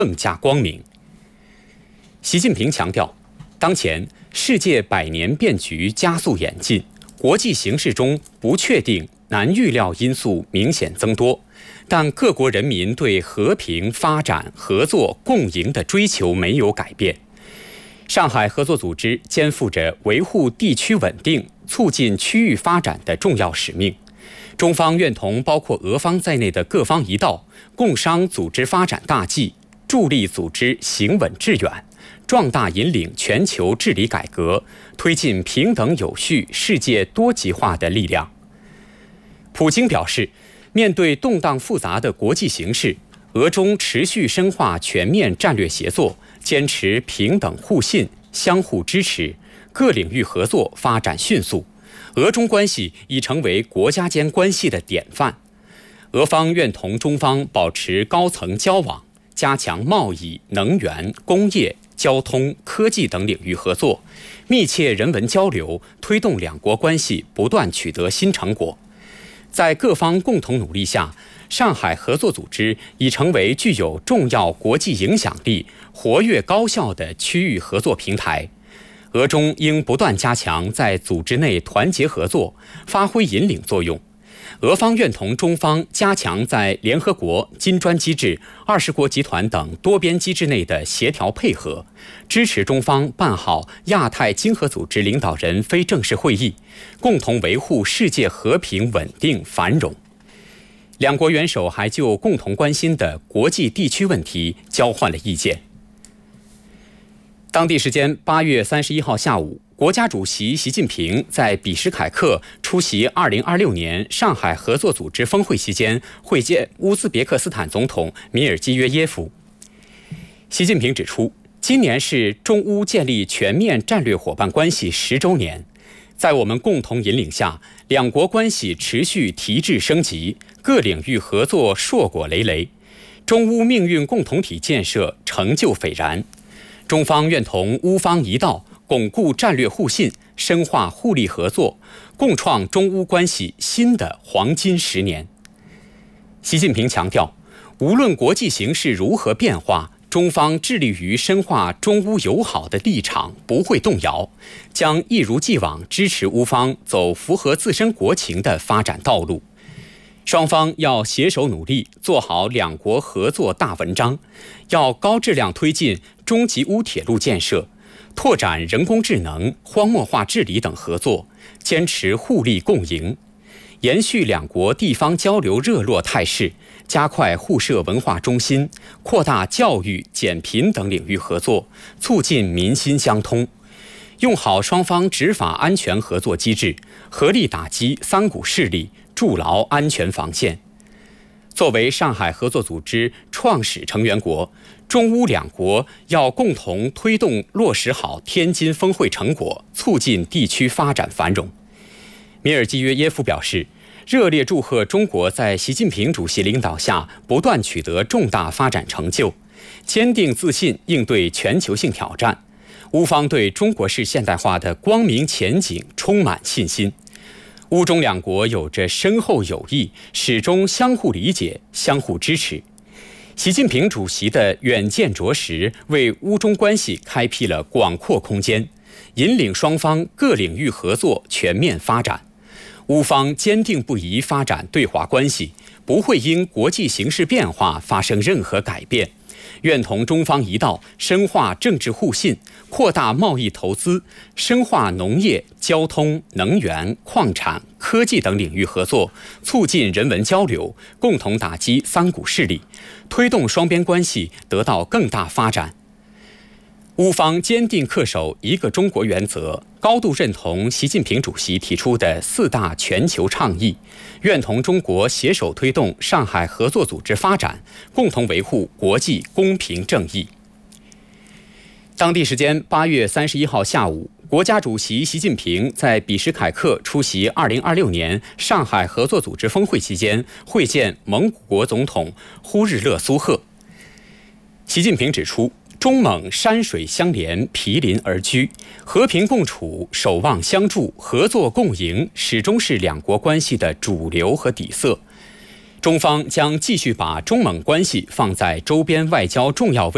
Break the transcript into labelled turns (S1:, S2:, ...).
S1: 更加光明。习近平强调，当前世界百年变局加速演进，国际形势中不确定、难预料因素明显增多，但各国人民对和平、发展、合作、共赢的追求没有改变。上海合作组织肩负着维护地区稳定、促进区域发展的重要使命。中方愿同包括俄方在内的各方一道，共商组织发展大计，助力组织行稳致远，壮大引领全球治理改革，推进平等有序、世界多极化的力量。普京表示，面对动荡复杂的国际形势，俄中持续深化全面战略协作，坚持平等互信、相互支持，各领域合作发展迅速。俄中关系已成为国家间关系的典范。俄方愿同中方保持高层交往，加强贸易、能源、工业、交通、科技等领域合作，密切人文交流，推动两国关系不断取得新成果。在各方共同努力下，上海合作组织已成为具有重要国际影响力、活跃高效的区域合作平台。俄中应不断加强在组织内团结合作，发挥引领作用。俄方愿同中方加强在联合国、金砖机制、20国集团等多边机制内的协调配合，支持中方办好亚太经合组织领导人非正式会议，共同维护世界和平、稳定、繁荣。两国元首还就共同关心的国际地区问题交换了意见。当地时间8月31号下午，国家主席习近平在比什凯克出席2026年上海合作组织峰会期间会见乌兹别克斯坦总统米尔基约耶夫。习近平指出，今年是中乌建立全面战略伙伴关系10周年，在我们共同引领下，两国关系持续提质升级，各领域合作硕果累累，中乌命运共同体建设成就斐然。中方愿同乌方一道，巩固战略互信，深化互利合作，共创中乌关系新的黄金10年。习近平强调，无论国际形势如何变化，中方致力于深化中乌友好的立场不会动摇，将一如既往支持乌方走符合自身国情的发展道路。双方要携手努力，做好两国合作大文章，要高质量推进中吉乌铁路建设，拓展人工智能、荒漠化治理等合作，坚持互利共赢，延续两国地方交流热络态势，加快互设文化中心，扩大教育、减贫等领域合作，促进民心相通，用好双方执法安全合作机制，合力打击三股势力，筑牢安全防线。作为上海合作组织创始成员国，中乌两国要共同推动落实好天津峰会成果，促进地区发展繁荣。米尔基约耶夫表示，热烈祝贺中国在习近平主席领导下不断取得重大发展成就，坚定自信应对全球性挑战。乌方对中国式现代化的光明前景充满信心。乌中两国有着深厚友谊，始终相互理解、相互支持。习近平主席的远见卓识，为乌中关系开辟了广阔空间，引领双方各领域合作全面发展。乌方坚定不移发展对华关系，不会因国际形势变化发生任何改变。愿同中方一道，深化政治互信，扩大贸易投资，深化农业、交通、能源、矿产、科技等领域合作，促进人文交流，共同打击三股势力，推动双边关系得到更大发展。乌方坚定恪守一个中国原则，高度认同习近平主席提出的4大全球倡议，愿同中国携手推动上海合作组织发展，共同维护国际公平正义。当地时间8月31号下午，国家主席习近平在比什凯克出席2026年上海合作组织峰会期间会见蒙古国总统呼日勒苏赫。习近平指出，中蒙山水相连，毗邻而居，和平共处，守望相助，合作共赢，始终是两国关系的主流和底色。中方将继续把中蒙关系放在周边外交重要位置